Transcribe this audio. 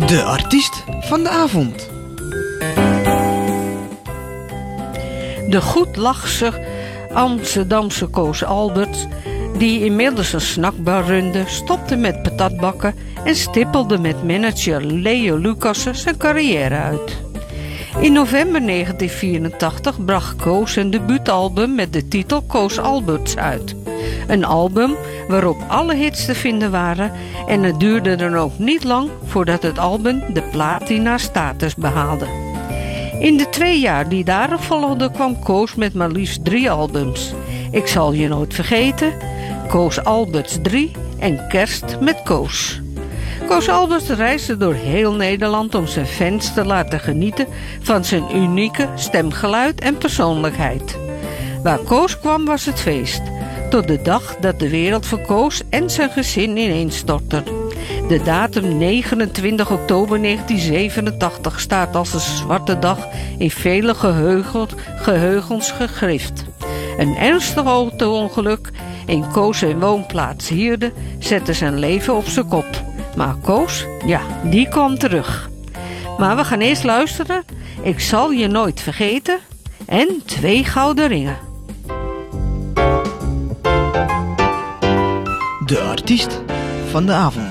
De artiest van de avond. De goedlachse Amsterdamse Koos Alberts, die inmiddels een snackbar runde, stopte met patatbakken en stippelde met manager Leo Lucassen zijn carrière uit. In november 1984 bracht Koos een debuutalbum met de titel Koos Alberts uit. Een album waarop alle hits te vinden waren en het duurde dan ook niet lang voordat het album de platina-status behaalde. In de 2 jaar die daarop volgden kwam Koos met maar liefst 3 albums. Ik zal je nooit vergeten, Koos Alberts 3 en Kerst met Koos. Koos Alberts reisde door heel Nederland om zijn fans te laten genieten van zijn unieke stemgeluid en persoonlijkheid. Waar Koos kwam was het feest, tot de dag dat de wereld voor Koos en zijn gezin ineenstortte. De datum 29 oktober 1987 staat als een zwarte dag in vele geheugens gegrift. Een ernstig auto-ongeluk in Koos zijn woonplaats Hierde zette zijn leven op zijn kop. Maar Koos, ja, die kwam terug. Maar we gaan eerst luisteren. Ik zal je nooit vergeten en 2 gouden ringen. De artiest van de avond.